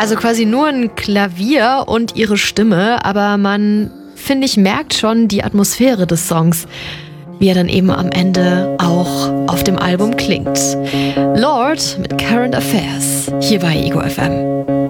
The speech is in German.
Also quasi nur ein Klavier und ihre Stimme, aber man, finde ich, merkt schon die Atmosphäre des Songs, wie er dann eben am Ende auch auf dem Album klingt. Lorde mit Current Affairs, hier bei Ego FM.